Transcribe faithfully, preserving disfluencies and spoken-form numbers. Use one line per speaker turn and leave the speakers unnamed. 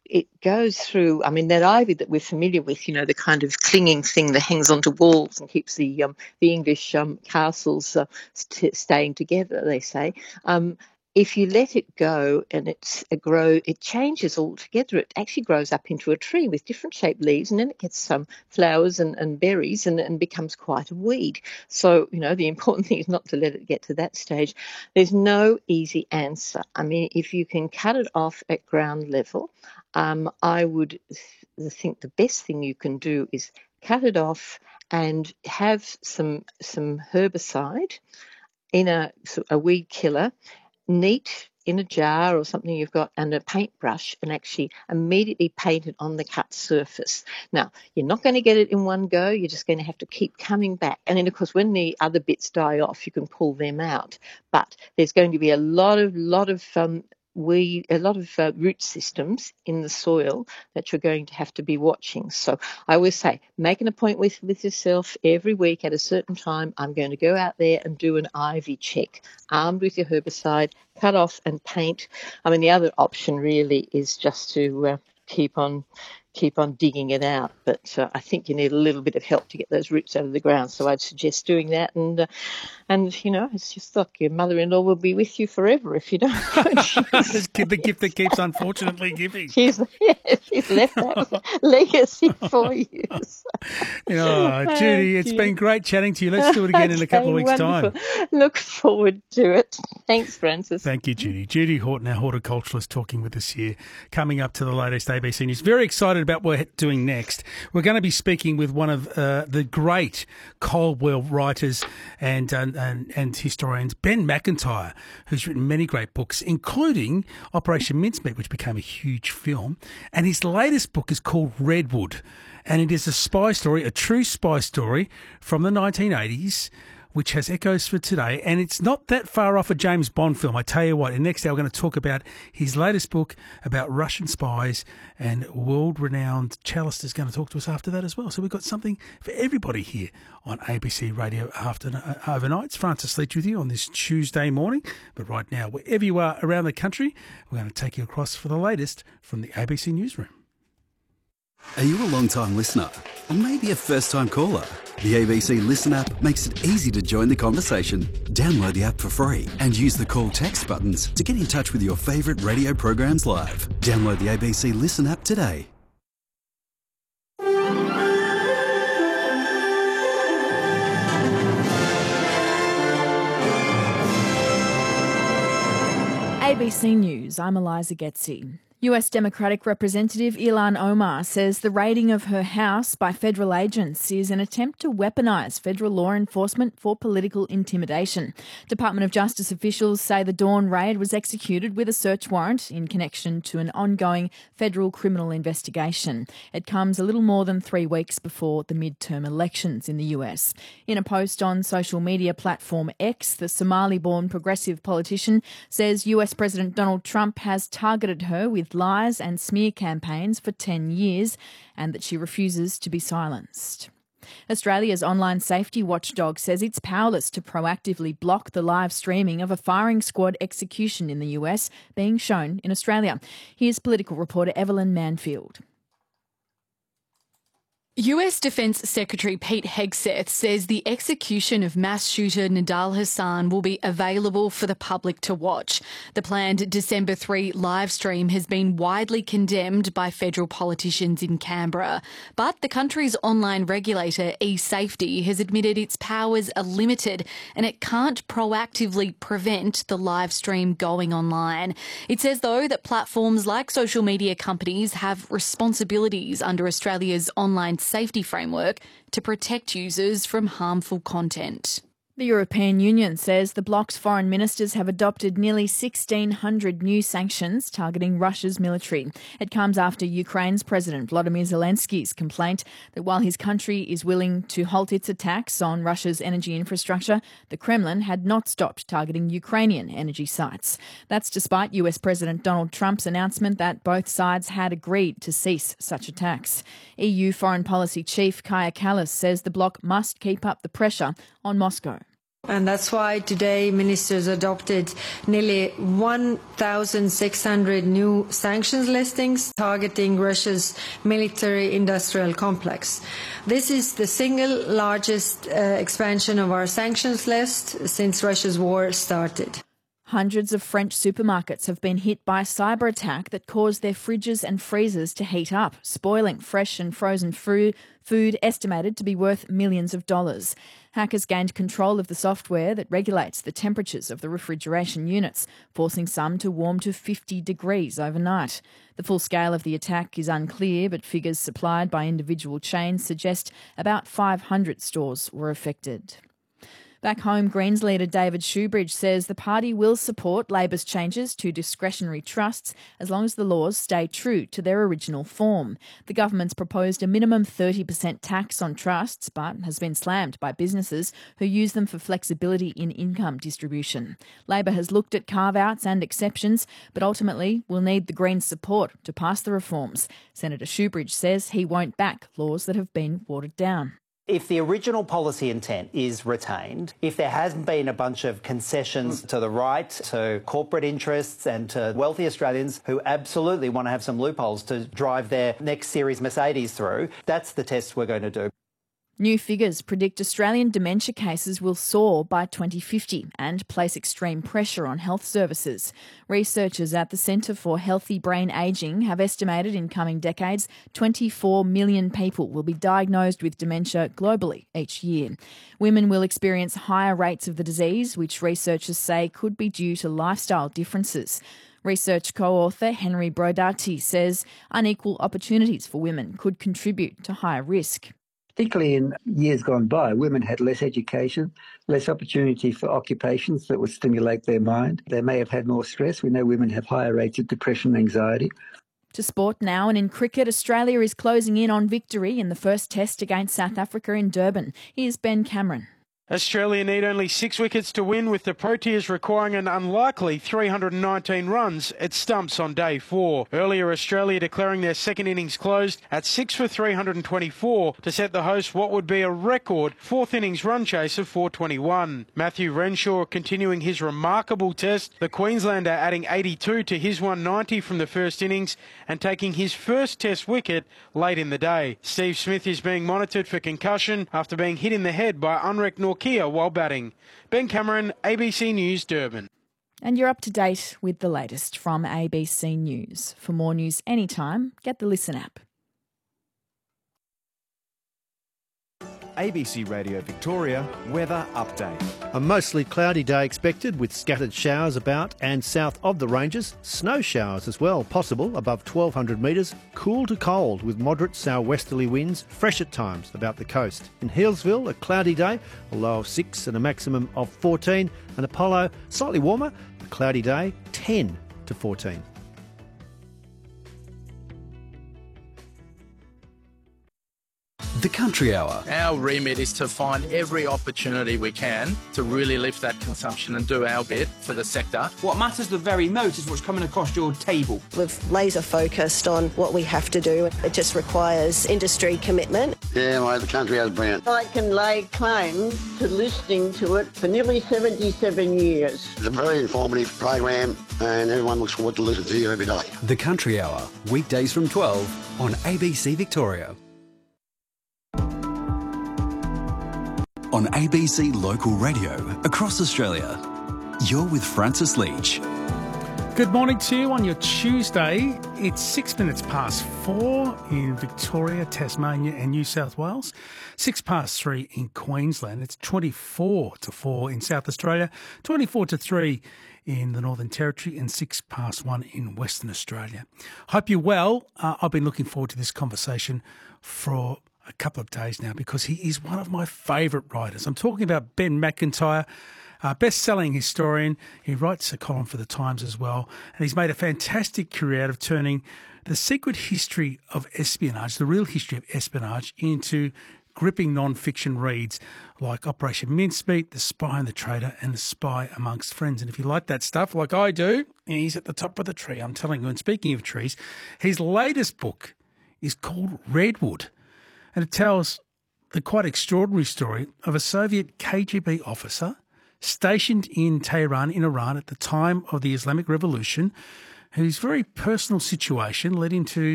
it goes through, I mean, that ivy that we're familiar with, you know, the kind of clinging thing that hangs onto walls and keeps the um, the English um, castles uh, st- staying together, they say. Um, if you let it go and it's a grow, it changes altogether. It actually grows up into a tree with different shaped leaves, and then it gets some flowers and, and berries and, and becomes quite a weed. So, you know, the important thing is not to let it get to that stage. There's no easy answer. I mean, if you can cut it off at ground level, um, I would th- think the best thing you can do is cut it off and have some some herbicide in a, a weed killer, neat in a jar or something you've got, and a paintbrush, and actually immediately paint it on the cut surface. Now, you're not going to get it in one go. You're just going to have to keep coming back. And then, of course, when the other bits die off, you can pull them out. But there's going to be a lot of, lot of um, we a lot of uh, root systems in the soil that you're going to have to be watching. So I always say, make an appointment with, with yourself every week at a certain time. I'm going to go out there and do an ivy check, armed with your herbicide, cut off and paint. I mean, the other option really is just to uh, keep on keep on digging it out. But uh, I think you need a little bit of help to get those roots out of the ground. So I'd suggest doing that. And, uh, and you know, it's just like your mother-in-law will be with you forever if you don't.
It's the gift that keeps unfortunately giving.
She's, yeah, she's left that legacy for you.
Oh, Judy, it's been great chatting to you. Let's do it again in a couple of weeks'
Wonderful.
time.
Look forward to it. Thanks, Francis.
Thank you, Judy. Judy Horton, our horticulturalist, talking with us here, coming up to the latest A B C News. Very excited about what we're doing next. We're going to be speaking with one of uh, the great Cold War writers and, uh, and and historians, Ben Macintyre, who's written many great books, including Operation Mincemeat, which became a huge film. And his latest book is called Redwood. And it is a spy story, a true spy story from the nineteen eighties, which has echoes for today. And it's not that far off a James Bond film. I tell you what, in next hour we're going to talk about his latest book about Russian spies, and world-renowned cellist is going to talk to us after that as well. So we've got something for everybody here on A B C Radio after, uh, overnight. It's Francis Leach with you on this Tuesday morning. But right now, wherever you are around the country, we're going to take you across for the latest from the A B C Newsroom.
Are you a long-time listener? Or maybe a first-time caller? The A B C Listen app makes it easy to join the conversation. Download the app for free and use the call text buttons to get in touch with your favourite radio programs live. Download the A B C Listen app today.
A B C News, I'm Eliza Getzi. U S Democratic Representative Ilhan Omar says the raiding of her house by federal agents is an attempt to weaponise federal law enforcement for political intimidation. Department of Justice officials say the Dawn raid was executed with a search warrant in connection to an ongoing federal criminal investigation. It comes a little more than three weeks before the midterm elections in the U S. In a post on social media platform X, the Somali-born progressive politician says U S President Donald Trump has targeted her with lies and smear campaigns for ten years, and that she refuses to be silenced. Australia's online safety watchdog says it's powerless to proactively block the live streaming of a firing squad execution in the U S being shown in Australia. Here's political reporter Evelyn Manfield.
U S Defence Secretary Pete Hegseth says the execution of mass shooter Nidal Hassan will be available for the public to watch. The planned December third live stream has been widely condemned by federal politicians in Canberra. But the country's online regulator, eSafety, has admitted its powers are limited and it can't proactively prevent the live stream going online. It says, though, that platforms like social media companies have responsibilities under Australia's online safety framework to protect users from harmful content.
The European Union says the bloc's foreign ministers have adopted nearly sixteen hundred new sanctions targeting Russia's military. It comes after Ukraine's President Volodymyr Zelensky's complaint that while his country is willing to halt its attacks on Russia's energy infrastructure, the Kremlin had not stopped targeting Ukrainian energy sites. That's despite U S President Donald Trump's announcement that both sides had agreed to cease such attacks. E U Foreign Policy Chief Kaja Kallas says the bloc must keep up the pressure on Moscow.
And that's why today ministers adopted nearly one thousand six hundred new sanctions listings targeting Russia's military-industrial complex. This is the single largest uh, expansion of our sanctions list since Russia's war started.
Hundreds of French supermarkets have been hit by a cyber attack that caused their fridges and freezers to heat up, spoiling fresh and frozen food, food estimated to be worth millions of dollars. Hackers gained control of the software that regulates the temperatures of the refrigeration units, forcing some to warm to fifty degrees overnight. The full scale of the attack is unclear, but figures supplied by individual chains suggest about five hundred stores were affected. Back home, Greens leader David Shoebridge says the party will support Labor's changes to discretionary trusts as long as the laws stay true to their original form. The government's proposed a minimum thirty percent tax on trusts, but has been slammed by businesses who use them for flexibility in income distribution. Labor has looked at carve-outs and exceptions, but ultimately will need the Greens' support to pass the reforms. Senator Shoebridge says he won't back laws that have been watered down.
If the original policy intent is retained, if there hasn't been a bunch of concessions to the right, to corporate interests and to wealthy Australians who absolutely want to have some loopholes to drive their next series Mercedes through, that's the test we're going to do.
New figures predict Australian dementia cases will soar by twenty fifty and place extreme pressure on health services. Researchers at the Centre for Healthy Brain Ageing have estimated in coming decades twenty-four million people will be diagnosed with dementia globally each year. Women will experience higher rates of the disease, which researchers say could be due to lifestyle differences. Research co-author Henry Brodati says unequal opportunities for women could contribute to higher risk.
Particularly in years gone by, women had less education, less opportunity for occupations that would stimulate their mind. They may have had more stress. We know women have higher rates of depression and anxiety.
To sport now, and in cricket, Australia is closing in on victory in the first test against South Africa in Durban. Here's Ben Cameron.
Australia need only six wickets to win, with the Proteas requiring an unlikely three hundred nineteen runs at stumps on day four. Earlier, Australia declaring their second innings closed at six for three hundred twenty-four to set the hosts what would be a record fourth innings run chase of four twenty-one. Matthew Renshaw continuing his remarkable test, the Queenslander adding eighty-two to his one ninety from the first innings and taking his first test wicket late in the day. Steve Smith is being monitored for concussion after being hit in the head by Unrek Norkia while batting. Ben Cameron, A B C News, Durban.
And you're up to date with the latest from A B C News. For more news anytime, get the Listen app.
A B C Radio Victoria weather update.
A mostly cloudy day expected with scattered showers about and south of the ranges. Snow showers as well possible above twelve hundred metres. Cool to cold with moderate southwesterly winds, fresh at times about the coast. In Healesville, a cloudy day, a low of six and a maximum of fourteen. And Apollo, slightly warmer, a cloudy day, ten to fourteen.
The Country Hour.
Our remit is to find every opportunity we can to really lift that consumption and do our bit for the sector.
What matters the very most is what's coming across your table.
We're laser focused on what we have to do. It just requires industry commitment.
Yeah, well, the Country Hour is brilliant.
I can lay claim to listening to it for nearly seventy-seven years.
It's a very informative program and everyone looks forward to listening to you every day.
The Country Hour, weekdays from twelve on A B C Victoria. On A B C Local Radio across Australia. You're with Francis Leach.
Good morning to you on your Tuesday. It's six minutes past four in Victoria, Tasmania and New South Wales. Six past three in Queensland. It's twenty-four to four in South Australia. twenty-four to three in the Northern Territory and six past one in Western Australia. Hope you're well. Uh, I've been looking forward to this conversation for a couple of days now because he is one of my favourite writers. I'm talking about Ben McIntyre, a best-selling historian. He writes a column for The Times as well, and he's made a fantastic career out of turning the secret history of espionage, the real history of espionage, into gripping non-fiction reads like Operation Mincemeat, The Spy and the Traitor, and The Spy Amongst Friends. And if you like that stuff, like I do, he's at the top of the tree, I'm telling you. And speaking of trees, his latest book is called Redwood. And it tells the quite extraordinary story of a Soviet K G B officer stationed in Tehran in Iran at the time of the Islamic Revolution, whose very personal situation led him to